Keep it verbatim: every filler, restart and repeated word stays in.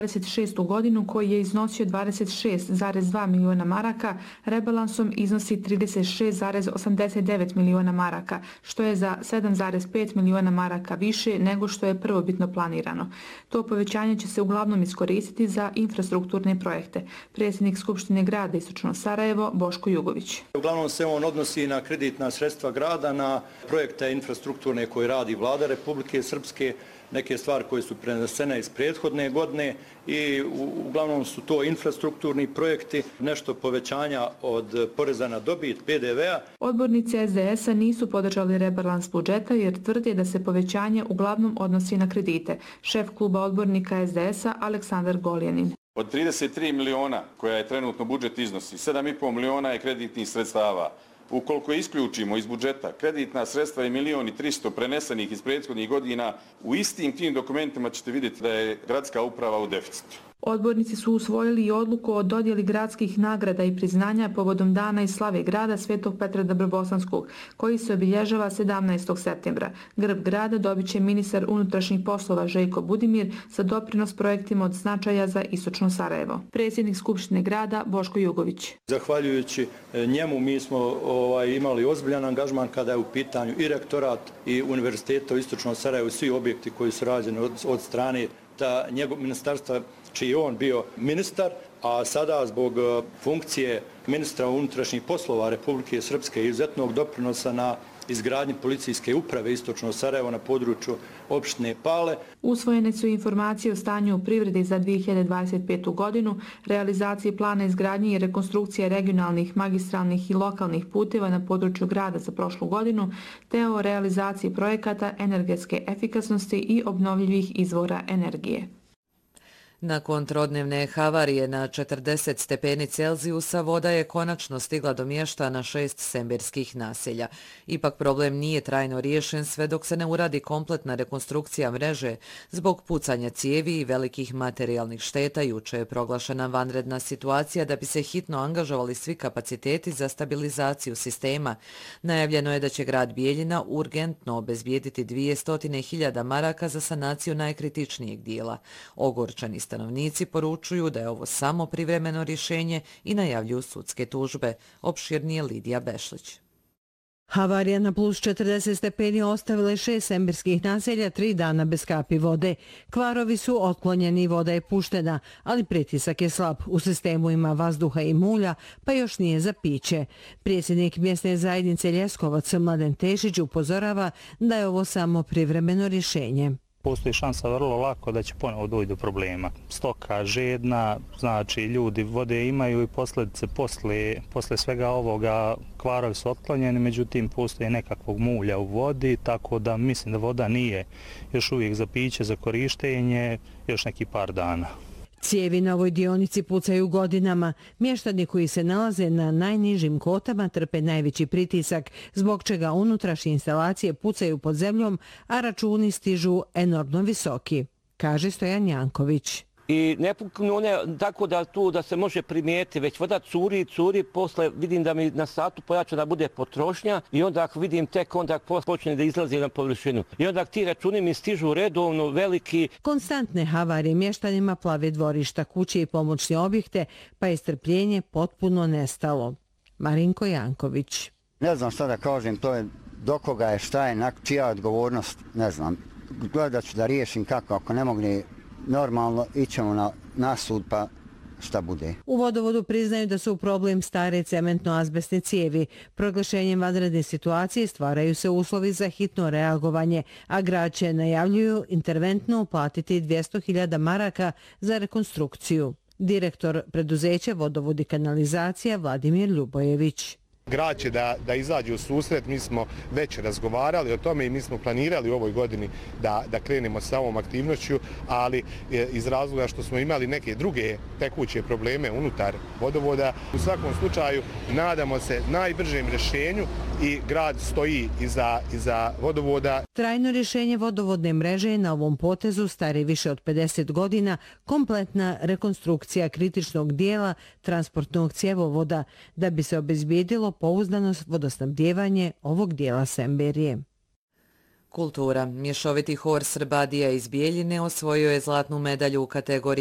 dvadeset šestu godinu koji je iznosio dvadeset šest zarez dva miliona maraka, rebalansom iznosi trideset šest zarez osamdeset devet miliona maraka, što je za sedam zarez pet miliona maraka više nego što je prvobitno planirano. To povećanje će se uglavnom iskoristiti za infrastrukturne projekte. Predsjednik Skupštine grada Istočno Sarajevo, Boško Jugović. Uglavnom se on odnosi na kreditna sredstva grada, na projekte infrastrukturne koje radi vlada Republike Srpske, neke stvari koje su prenesene iz prethodne godine i uglavnom su to infrastrukturni projekti, nešto povećanja od poreza na dobit, P D V-a. Odbornici S D S-a nisu podržali rebalans budžeta jer tvrde da se povećanje uglavnom odnosi na kredite. Šef kluba odbornika S D S-a Aleksandar Goljanin. Od trideset tri miliona koja je trenutno budžet iznosi, sedam i pol miliona je kreditnih sredstava. Ukoliko isključimo iz budžeta kreditna sredstva i milion i tristo prenesenih iz prethodnih godina, u istim tim dokumentima ćete vidjeti da je gradska uprava u deficitu. Odbornici su usvojili i odluku o dodjeli gradskih nagrada i priznanja povodom dana i slave grada Svetog Petra Dobrobosanskog, koji se obilježava sedamnaestog septembra. Grb grada dobit će ministar unutrašnjih poslova Željko Budimir za doprinos projektima od značaja za Istočno Sarajevo. Predsjednik Skupštine grada Boško Jugović. Zahvaljujući njemu mi smo ovaj, imali ozbiljan angažman kada je u pitanju i rektorat i univerziteta u Istočnom Sarajevu, svi objekti koji su rađeni od, od strane ta njegov ministarstva čiji je on bio ministar, a sada zbog funkcije ministra unutrašnjih poslova Republike Srpske i izuzetnog doprinosa na izgradnji policijske uprave Istočno Sarajevo na području opštine Pale. Usvojene su informacije o stanju u privredi za dvije hiljade dvadeset petu godinu, realizaciji plana izgradnje i rekonstrukcije regionalnih, magistralnih i lokalnih puteva na području grada za prošlu godinu, te o realizaciji projekata energetske efikasnosti i obnovljivih izvora energije. Nakon trodnevne havarije na četrdeset stepeni Celzijusa voda je konačno stigla do mještana šest semberskih naselja. Ipak problem nije trajno riješen sve dok se ne uradi kompletna rekonstrukcija mreže. Zbog pucanja cijevi i velikih materijalnih šteta juče je proglašena vanredna situacija da bi se hitno angažovali svi kapaciteti za stabilizaciju sistema. Najavljeno je da će grad Bijeljina urgentno obezbijediti dvjesto hiljada maraka za sanaciju najkritičnijeg dijela. Ogorčani stanovnici poručuju da je ovo samo privremeno rješenje i najavljuju sudske tužbe. Opširnije Lidija Bešlić. Havarija na plus četrdeset stepeni ostavila je šest semberskih naselja tri dana bez kapi vode. Kvarovi su otklonjeni i voda je puštena, ali pritisak je slab. U sistemu ima vazduha i mulja, pa još nije za piće. Predsjednik mjesne zajednice Ljeskovac Mladen Tešić upozorava da je ovo samo privremeno rješenje. Postoji šansa vrlo lako da će ponovo doći do problema. Stoka žedna, znači ljudi vode imaju i posljedice posle, posle svega ovoga kvarovi su otklonjeni, međutim postoje nekakvog mulja u vodi, tako da mislim da voda nije još uvijek za piće, za korištenje, još neki par dana. Cijevi na ovoj dionici pucaju godinama. Mještani koji se nalaze na najnižim kotama trpe najveći pritisak, zbog čega unutrašnje instalacije pucaju pod zemljom, a računi stižu enormno visoki, kaže Stojan Janković. I ne puknu one tako da tu da se može primijeti, već voda curi, curi, posle vidim da mi na satu pojača da bude potrošnja i onda ako vidim tek onda počne da izlazi na površinu. I onda ti računi mi stižu redovno veliki. Konstantne havarije mještanima plave dvorišta, kuće i pomoćne objekte, pa je strpljenje potpuno nestalo. Marinko Janković. Ne znam šta da kažem, to je do koga je, šta je, čija je odgovornost, ne znam. Gledat ću da riješim kako, ako ne mogne normalno ićemo na, na sud pa šta bude. U vodovodu priznaju da su problem stare cementno-azbestne cijevi. Proglašenjem vanredne situacije stvaraju se uslovi za hitno reagovanje, a grad će, najavljuju, interventno uplatiti dvjesto hiljada maraka za rekonstrukciju. Direktor preduzeća Vodovod i kanalizacija Vladimir Ljubojević. Grad će da, da izađe u susret, mi smo već razgovarali o tome i mi smo planirali u ovoj godini da, da krenemo sa ovom aktivnošću, ali iz razloga što smo imali neke druge tekuće probleme unutar vodovoda. U svakom slučaju nadamo se najbržem rješenju i grad stoji iza, iza vodovoda. Trajno rješenje vodovodne mreže je na ovom potezu stari više od pedeset godina, kompletna rekonstrukcija kritičnog dijela transportnog cjevovoda da bi se obezbijedilo pouzdano vodosnabdijevanje ovog dijela Semberije. Kultura. Mješoviti hor Srbadija iz Bijeljine osvojio je zlatnu medalju u kategoriji